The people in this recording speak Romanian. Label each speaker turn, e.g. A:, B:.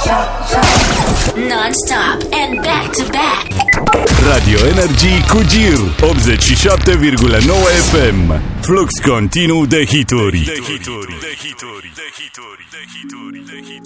A: Non-stop and back-to-back.
B: Radio Energy cu Gir 87,9 FM. Flux continuu de hituri.